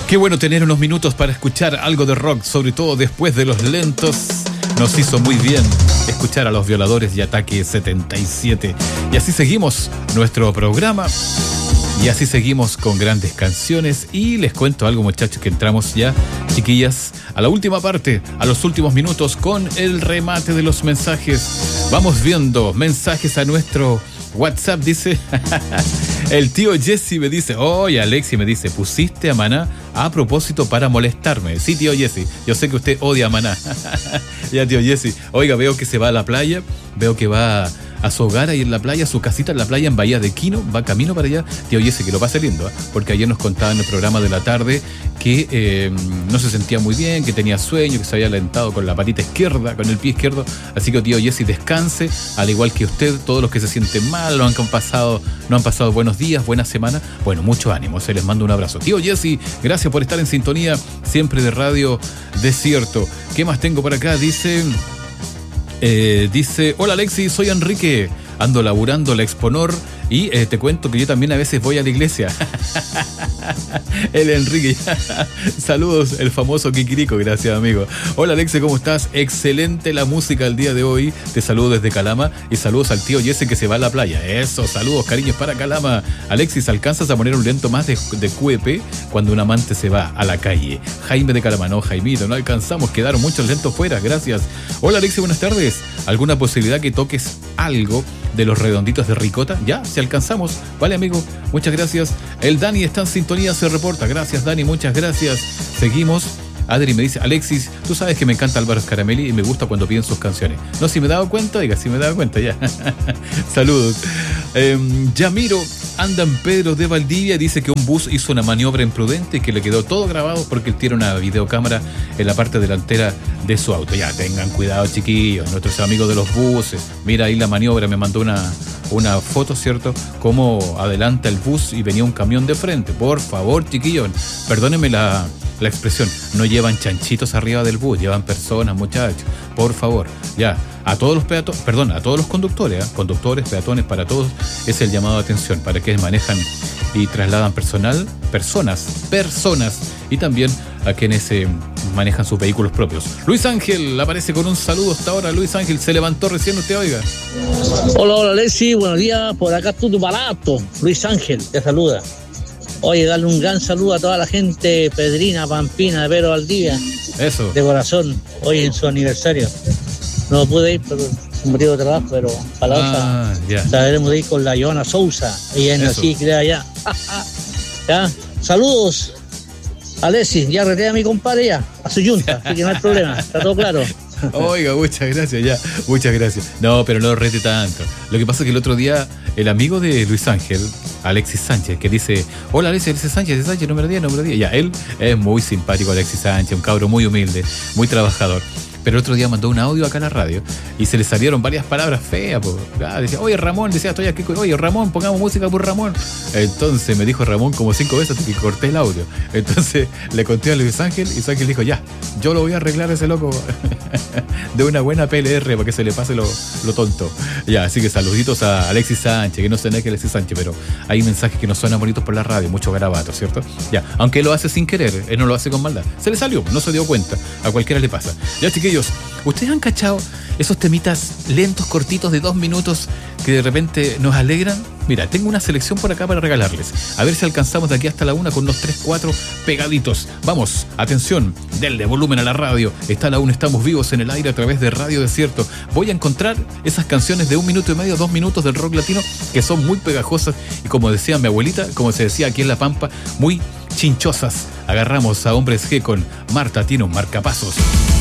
Qué bueno tener unos minutos para escuchar algo de rock, sobre todo después de los lentos. Nos hizo muy bien escuchar a Los Violadores y Ataque 77. Y así seguimos nuestro programa. Y así seguimos con grandes canciones. Y les cuento algo, muchachos, que entramos ya, chiquillas, a la última parte, a los últimos minutos, con el remate de los mensajes. Vamos viendo mensajes a nuestro WhatsApp, dice... El tío Jesse me dice, oye, Alexi me dice, pusiste a Maná a propósito para molestarme. Sí, tío Jesse, yo sé que usted odia a Maná. Ya, tío Jesse, oiga, veo que se va a la playa, veo que va a su hogar ahí en la playa, su casita en la playa en Bahía de Quino, va camino para allá. Tío Jesse, que lo pase lindo, ¿eh? Porque ayer nos contaba en el programa de la tarde que no se sentía muy bien, que tenía sueño, que se había alentado con la patita izquierda, con el pie izquierdo. Así que, tío Jesse, descanse, al igual que usted, todos los que se sienten mal, no han pasado buenos días, buena semana. Bueno, mucho ánimo, se les mando un abrazo. Tío Jesse, gracias por estar en sintonía siempre de Radio Desierto. ¿Qué más tengo por acá? Dice, hola Alexi, soy Enrique, ando laburando la Exponor y te cuento que yo también a veces voy a la iglesia. El Enrique, saludos, el famoso Kikirico, gracias amigo. Hola Alexi, ¿cómo estás? Excelente la música el día de hoy, te saludo desde Calama y saludos al tío Jesse que se va a la playa. Eso, saludos, cariños para Calama. Alexis, ¿alcanzas a poner un lento más de QEP cuando un amante se va a la calle? Jaime de Calama, no, Jaimito, no alcanzamos, quedaron muchos lentos fuera, gracias. Hola Alexi, buenas tardes. ¿Alguna posibilidad que toques algo de los Redonditos de Ricota? Ya, si alcanzamos. Vale, amigo, muchas gracias. El Dani está en sintonía, se reporta. Gracias, Dani, muchas gracias. Seguimos. Adri me dice, Alexis, tú sabes que me encanta Álvaro Scaramelli y me gusta cuando piden sus canciones. No, si me he dado cuenta, diga, si me he dado cuenta, ya. Saludos. Yamiro anda en Pedro de Valdivia y dice que un bus hizo una maniobra imprudente y que le quedó todo grabado porque él tiene una videocámara en la parte delantera de su auto. Ya, tengan cuidado, chiquillos, nuestros amigos de los buses. Mira ahí la maniobra, me mandó una foto, ¿cierto? Cómo adelanta el bus y venía un camión de frente. Por favor, chiquillos, perdónenme la expresión, no llevan chanchitos arriba del bus, llevan personas, muchachos, por favor, ya, a todos los a todos los conductores, peatones, para todos, es el llamado de atención, para que manejan y trasladan personas, y también a quienes manejan sus vehículos propios. Luis Ángel aparece con un saludo hasta ahora. Luis Ángel, se levantó recién, usted oiga. Hola, Alexi, buenos días, por acá tu barato, Luis Ángel, te saluda. Oye, darle un gran saludo a toda la gente pedrina, pampina, de Pedro Valdivia. Eso. De corazón, hoy en su aniversario. No pude ir por un motivo de trabajo, pero para la otra sabremos de ir con la Joana Sousa. Ella es así, crea allá. ¿Ya? Saludos, Alexis, ya arreglé a mi compadre ya, a su yunta, así que no hay problema, está todo claro. Oiga, muchas gracias, ya, muchas gracias. No, pero no rete tanto. Lo que pasa es que el otro día, el amigo de Luis Ángel, Alexis Sánchez, que dice, hola Alexis Sánchez, número 10. Ya, él es muy simpático, Alexis Sánchez, un cabro muy humilde, muy trabajador. Pero el otro día mandó un audio acá a la radio y se le salieron varias palabras feas. Decía, oye Ramón, estoy aquí, oye Ramón, pongamos música por Ramón. Entonces me dijo Ramón como 5 veces hasta que corté el audio. Entonces le conté a Luis Ángel y Luis Ángel dijo, ya, yo lo voy a arreglar a ese loco de una buena PLR para que se le pase lo tonto. Ya, así que saluditos a Alexis Sánchez, que no sé nada que Alexis Sánchez, pero hay mensajes que no suenan bonitos por la radio, mucho garabato, ¿cierto? Ya, aunque él lo hace sin querer, él no lo hace con maldad. Se le salió, no se dio cuenta, a cualquiera le pasa. Ya, chiquillos, ¿ustedes han cachado esos temitas lentos, cortitos de 2 minutos que de repente nos alegran? Mira, tengo una selección por acá para regalarles. A ver si alcanzamos de aquí hasta la 1 con unos 3, 4 pegaditos. Vamos, atención, denle volumen a la radio. Está la 1, estamos vivos en el aire a través de Radio Desierto. Voy a encontrar esas canciones de 1 minuto y medio, 2 minutos del rock latino que son muy pegajosas y, como decía mi abuelita, como se decía aquí en La Pampa, muy chinchosas. Agarramos a Hombres G con Marta tiene un marcapasos.